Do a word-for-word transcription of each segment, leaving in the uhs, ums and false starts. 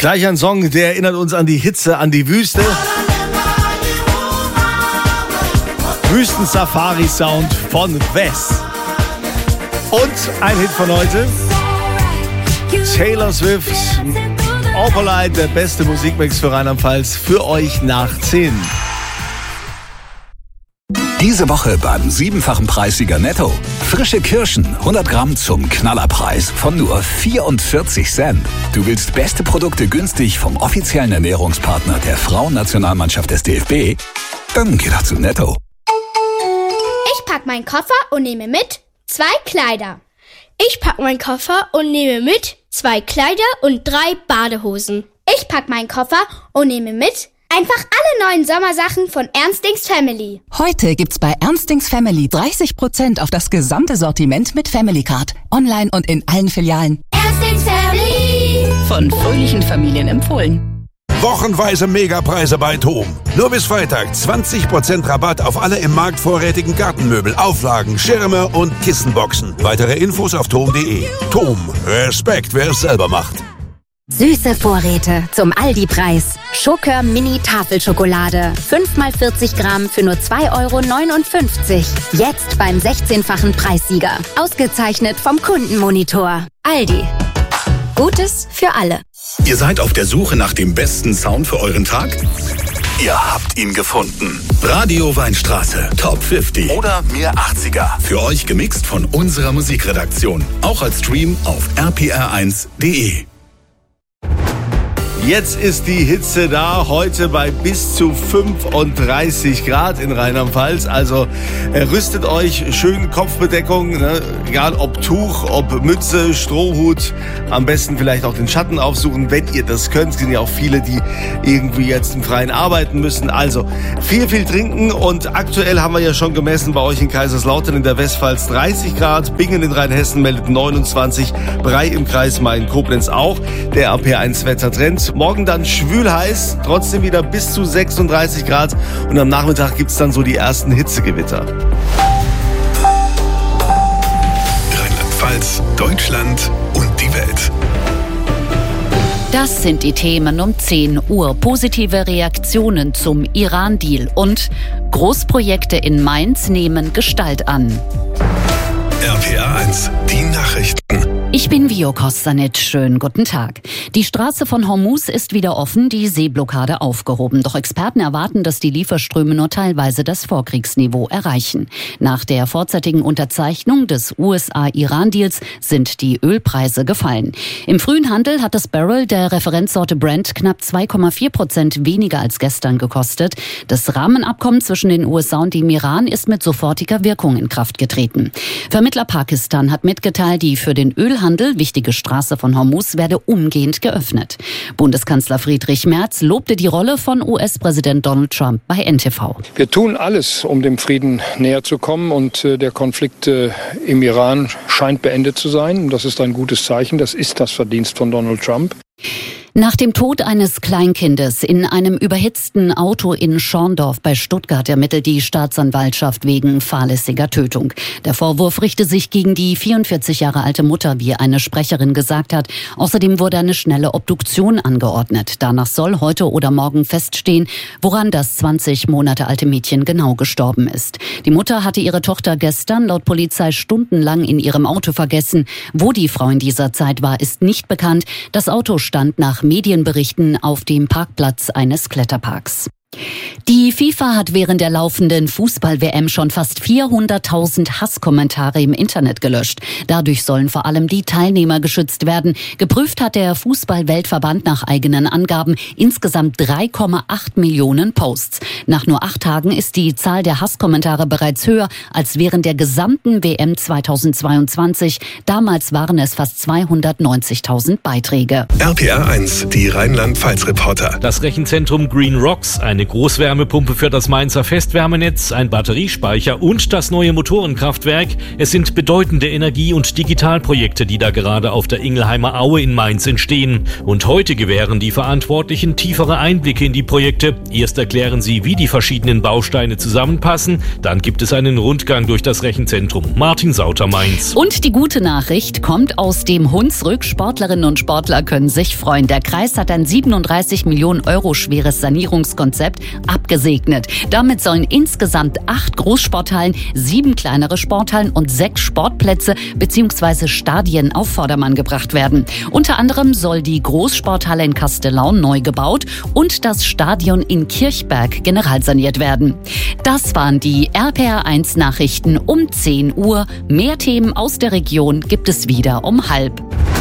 Gleich ein Song, der erinnert uns an die Hitze, an die Wüste. Wüsten-Safari-Sound von Wes. Und ein Hit von heute. Taylor Swift, Opalite, der beste Musikmix für Rheinland-Pfalz, für euch nach zehn. Diese Woche beim siebenfachen Preissieger Netto. Frische Kirschen, hundert Gramm zum Knallerpreis von nur vierundvierzig Cent. Du willst beste Produkte günstig vom offiziellen Ernährungspartner der Frauennationalmannschaft des D F B? Dann geh doch zu Netto. Ich pack meinen Koffer und nehme mit zwei Kleider. Ich pack meinen Koffer und nehme mit zwei Kleider und drei Badehosen. Ich pack meinen Koffer und nehme mit einfach alle neuen Sommersachen von Ernstings Family. Heute gibt's bei Ernstings Family dreißig Prozent auf das gesamte Sortiment mit Family Card. Online und in allen Filialen. Ernstings Family. Von fröhlichen Familien empfohlen. Wochenweise Megapreise bei TOM. Nur bis Freitag zwanzig Prozent Rabatt auf alle im Markt vorrätigen Gartenmöbel, Auflagen, Schirme und Kissenboxen. Weitere Infos auf tom punkt de. TOM. Respekt, wer es selber macht. Süße Vorräte zum Aldi-Preis. Schokör Mini Tafelschokolade. fünf mal vierzig Gramm für nur zwei Euro neunundfünfzig. Jetzt beim sechzehnfachen Preissieger. Ausgezeichnet vom Kundenmonitor. Aldi. Gutes für alle. Ihr seid auf der Suche nach dem besten Sound für euren Tag? Ihr habt ihn gefunden. Radio Weinstraße, Top fünfzig oder Mir achtziger. Für euch gemixt von unserer Musikredaktion. Auch als Stream auf r p r eins punkt de. Jetzt ist die Hitze da, heute bei bis zu fünfunddreißig Grad in Rheinland-Pfalz. Also äh, rüstet euch, schön Kopfbedeckung, ne? Egal ob Tuch, ob Mütze, Strohhut. Am besten vielleicht auch den Schatten aufsuchen, wenn ihr das könnt. Es sind ja auch viele, die irgendwie jetzt im Freien arbeiten müssen. Also viel, viel trinken, und aktuell haben wir ja schon gemessen bei euch in Kaiserslautern in der Westpfalz dreißig Grad. Bingen in Rheinhessen meldet neunundzwanzig, Brei im Kreis Main, Koblenz auch. Der R P eins Wettertrend. Morgen dann schwül heiß, trotzdem wieder bis zu sechsunddreißig Grad, und am Nachmittag gibt's dann so die ersten Hitzegewitter. Rheinland-Pfalz, Deutschland und die Welt. Das sind die Themen um zehn Uhr. Positive Reaktionen zum Iran-Deal und Großprojekte in Mainz nehmen Gestalt an. R P R eins, die Nachrichten. Ich bin Vio Kostanic. Schönen guten Tag. Die Straße von Hormuz ist wieder offen, die Seeblockade aufgehoben. Doch Experten erwarten, dass die Lieferströme nur teilweise das Vorkriegsniveau erreichen. Nach der vorzeitigen Unterzeichnung des U S A-Iran-Deals sind die Ölpreise gefallen. Im frühen Handel hat das Barrel der Referenzsorte Brent knapp zwei Komma vier Prozent weniger als gestern gekostet. Das Rahmenabkommen zwischen den U S A und dem Iran ist mit sofortiger Wirkung in Kraft getreten. Vermittler Pakistan hat mitgeteilt, die für den Ölhandel wichtige Straße von Hormuz werde umgehend geöffnet. Bundeskanzler Friedrich Merz lobte die Rolle von U S-Präsident Donald Trump bei N T V. Wir tun alles, um dem Frieden näher zu kommen, und äh, der Konflikt äh, im Iran scheint beendet zu sein. Das ist ein gutes Zeichen. Das ist das Verdienst von Donald Trump. Nach dem Tod eines Kleinkindes in einem überhitzten Auto in Schorndorf bei Stuttgart ermittelt die Staatsanwaltschaft wegen fahrlässiger Tötung. Der Vorwurf richte sich gegen die vierundvierzig Jahre alte Mutter, wie eine Sprecherin gesagt hat. Außerdem wurde eine schnelle Obduktion angeordnet. Danach soll heute oder morgen feststehen, woran das zwanzig Monate alte Mädchen genau gestorben ist. Die Mutter hatte ihre Tochter gestern laut Polizei stundenlang in ihrem Auto vergessen. Wo die Frau in dieser Zeit war, ist nicht bekannt. Das Auto stand nach Medienberichten auf dem Parkplatz eines Kletterparks. Die FIFA hat während der laufenden Fußball-W M schon fast vierhunderttausend Hasskommentare im Internet gelöscht. Dadurch sollen vor allem die Teilnehmer geschützt werden. Geprüft hat der Fußball-Weltverband nach eigenen Angaben insgesamt drei Komma acht Millionen Posts. Nach nur acht Tagen ist die Zahl der Hasskommentare bereits höher als während der gesamten W M zweitausendzweiundzwanzig. Damals waren es fast zweihundertneunzigtausend Beiträge. R P R eins, die Rheinland-Pfalz-Reporter. Das Rechenzentrum Green Rocks, eine eine Großwärmepumpe für das Mainzer Festwärmenetz, ein Batteriespeicher und das neue Motorenkraftwerk. Es sind bedeutende Energie- und Digitalprojekte, die da gerade auf der Ingelheimer Aue in Mainz entstehen. Und heute gewähren die Verantwortlichen tiefere Einblicke in die Projekte. Erst erklären sie, wie die verschiedenen Bausteine zusammenpassen. Dann gibt es einen Rundgang durch das Rechenzentrum. Martin Sauter, Mainz. Und die gute Nachricht kommt aus dem Hunsrück. Sportlerinnen und Sportler können sich freuen. Der Kreis hat ein siebenunddreißig Millionen Euro schweres Sanierungskonzept abgesegnet. Damit sollen insgesamt acht Großsporthallen, sieben kleinere Sporthallen und sechs Sportplätze bzw. Stadien auf Vordermann gebracht werden. Unter anderem soll die Großsporthalle in Kastellaun neu gebaut und das Stadion in Kirchberg generalsaniert werden. Das waren die R P R eins Nachrichten um zehn Uhr. Mehr Themen aus der Region gibt es wieder um halb.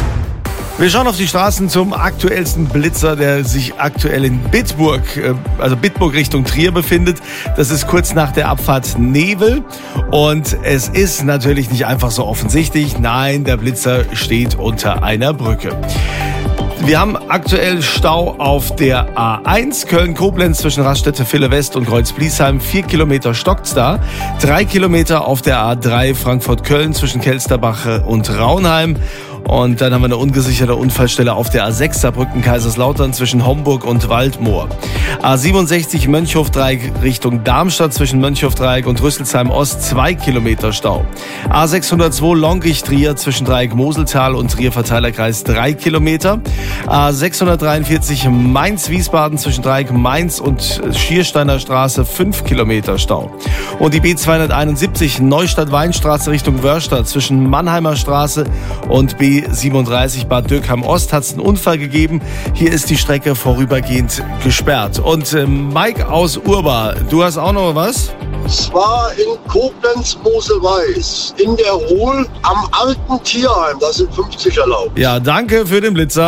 Wir schauen auf die Straßen zum aktuellsten Blitzer, der sich aktuell in Bitburg, also Bitburg Richtung Trier befindet. Das ist kurz nach der Abfahrt Nevel und es ist natürlich nicht einfach so offensichtlich. Nein, der Blitzer steht unter einer Brücke. Wir haben aktuell Stau auf der A eins Köln-Koblenz zwischen Raststätte Ville West und Kreuz-Bliesheim. Vier Kilometer stockt's da. Drei Kilometer auf der A drei Frankfurt-Köln zwischen Kelsterbach und Raunheim. Und dann haben wir eine ungesicherte Unfallstelle auf der A sechs Saarbrücken-Kaiserslautern zwischen Homburg und Waldmoor. A siebenundsechzig Mönchhof-Dreieck Richtung Darmstadt zwischen Mönchhof-Dreieck und Rüsselsheim-Ost, zwei Kilometer Stau. A sechshundertzwei Longrich-Trier zwischen Dreieck-Moseltal und Trier-Verteilerkreis, drei Kilometer. A sechshundertdreiundvierzig Mainz-Wiesbaden zwischen Dreieck-Mainz und Schiersteiner Straße, fünf Kilometer Stau. Und die B zweihunderteinundsiebzig Neustadt-Weinstraße Richtung Wörstadt zwischen Mannheimer Straße und B siebenunddreißig Bad Dürkheim-Ost hat es einen Unfall gegeben. Hier ist die Strecke vorübergehend gesperrt. Und äh, Mike aus Urba, du hast auch noch was? Es war in Koblenz-Mosel-Weiß, in der Ruhl am alten Tierheim. Da sind fünfzig erlaubt. Ja, danke für den Blitzer.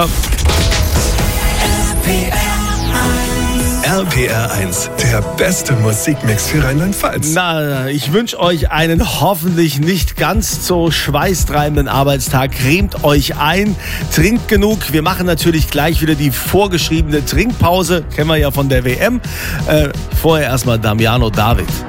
R P R eins, der beste Musikmix für Rheinland-Pfalz. Na, ich wünsche euch einen hoffentlich nicht ganz so schweißtreibenden Arbeitstag. Cremt euch ein, trinkt genug. Wir machen natürlich gleich wieder die vorgeschriebene Trinkpause. Kennen wir ja von der W M. Äh, vorher erstmal Damiano David.